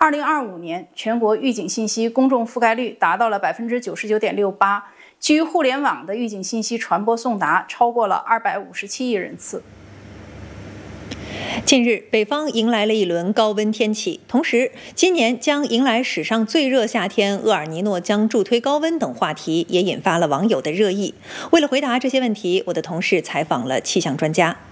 2025年，全国预警信息公众覆盖率达到了99.68%，基于互联网的预警信息传播送达超过了257亿人次。 近日，北方迎来了一轮高温天气，同时，今年将迎来史上最热夏天，厄尔尼诺将助推高温等话题也引发了网友的热议。为了回答这些问题，我的同事采访了气象专家。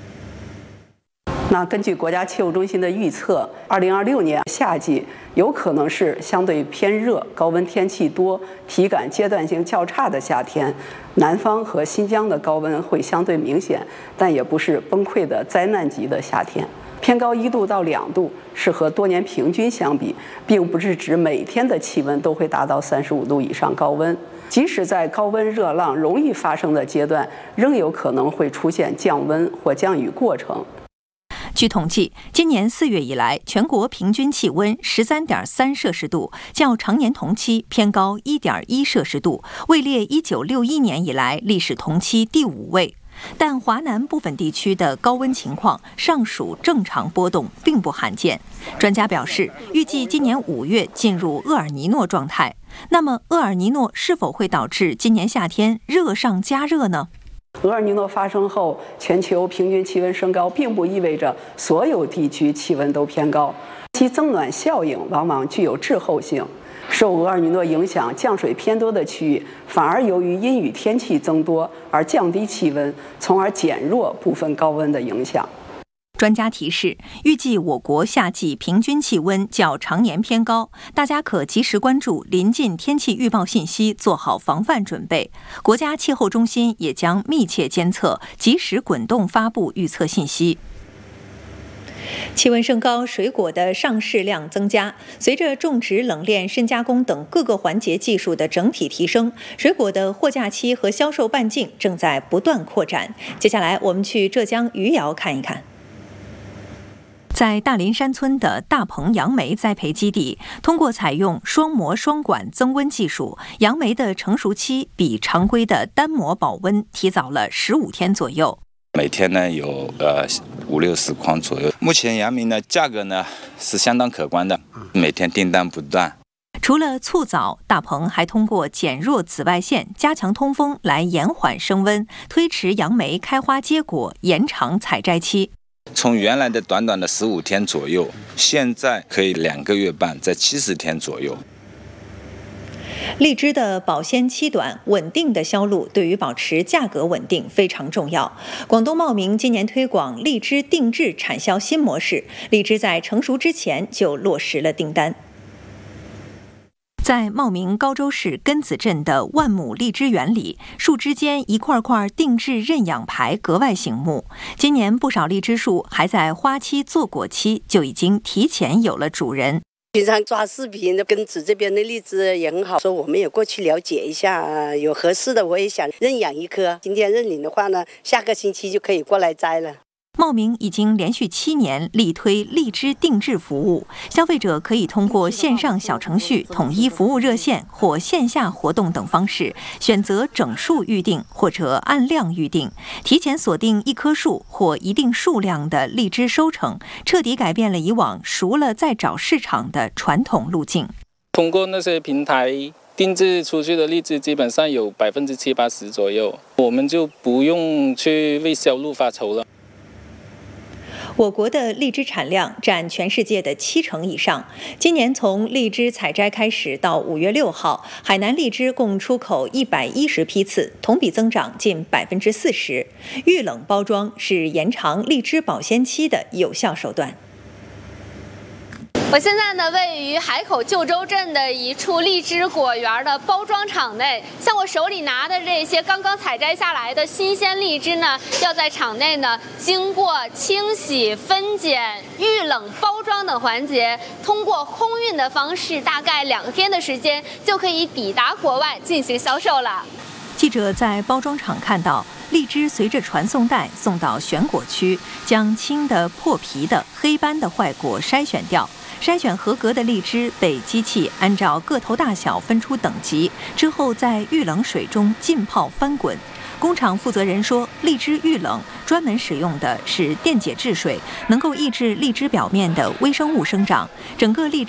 那根据国家气候中心的预测，2026年夏季有可能是相对偏热、高温天气多、体感阶段性较差的夏天。南方和新疆的高温会相对明显，但也不是崩溃的灾难级的夏天。偏高1度到2度是和多年平均相比，并不是指每天的气温都会达到35度以上高温。即使在高温热浪容易发生的阶段，仍有可能会出现降温或降雨过程。 据统计，今年4月以来，全国平均气温13.3摄氏度，较常年同期偏高1.1摄氏度，位列1961年以来历史同期第5位。但华南部分地区的高温情况尚属正常波动，并不罕见。专家表示，预计今年5月进入厄尔尼诺状态。那么，厄尔尼诺是否会导致今年夏天热上加热呢？ 厄尔尼诺发生后，全球平均气温升高，并不意味着所有地区气温都偏高，其增暖效应往往具有滞后性。受厄尔尼诺影响，降水偏多的区域反而由于阴雨天气增多而降低气温，从而减弱部分高温的影响。 专家提示，预计我国夏季平均气温较常年偏高，大家可及时关注临近天气预报信息，做好防范准备。国家气候中心也将密切监测，及时滚动发布预测信息。气温升高，水果的上市量增加。随着种植、冷链、深加工等各个环节技术的整体提升，水果的货架期和销售半径正在不断扩展。接下来，我们去浙江余姚看一看。在大林山村的大棚杨梅栽培基地，通过采用双膜双管增温技术，杨梅的成熟期比常规的单膜保温提早了15天左右。 每天呢有50-60筐左右。目前杨梅呢价格呢是相当可观的，每天订单不断。 除了促早，大棚还通过减弱紫外线、加强通风来延缓升温，推迟杨梅开花结果，延长采摘期。 从原来的短短的15天左右，现在可以2个月半，在70天左右。 荔枝的保鲜期短，稳定的销路对于保持价格稳定非常重要。广东茂名今年推广荔枝定制产销新模式，荔枝在成熟之前就落实了订单。在茂名高州市根子镇的万亩荔枝园里，树枝间一块块定制认养牌格外醒目。今年不少荔枝树还在花期做果期就已经提前有了主人。 经常抓视频的根子这边的荔枝也很好，说我们也过去了解一下，有合适的我也想认养一棵。今天认领的话呢，下个星期就可以过来摘了。 茂名已经连续7年力推荔枝定制服务，消费者可以通过线上小程序、统一服务热线或线下活动等方式，选择整树预定或者按量预定，提前锁定1棵树或一定数量的荔枝收成，彻底改变了以往熟了再找市场的传统路径。 通过那些平台定制出去的荔枝基本上有70-80%左右，我们就不用去为销路发愁了。 我国的荔枝产量占全世界的70%以上。今年从荔枝采摘开始到5月6号，海南荔枝共出口110批次，同比增长近40%。预冷包装是延长荔枝保鲜期的有效手段。 我现在呢，位于海口旧州镇的一处荔枝果园的包装厂内。像我手里拿的这些刚刚采摘下来的新鲜荔枝呢，要在厂内呢经过清洗、分拣、预冷包装等环节，通过空运的方式，大概2天的时间就可以抵达国外进行销售了。 记者在包装厂看到，荔枝随着传送带送到选果区，将青的、破皮的、黑斑的坏果筛选掉。筛选合格的荔枝被机器按照个头大小分出等级，之后在预冷水中浸泡翻滚。工厂负责人说，荔枝预冷专门使用的是电解质水，能够抑制荔枝表面的微生物生长，整个荔枝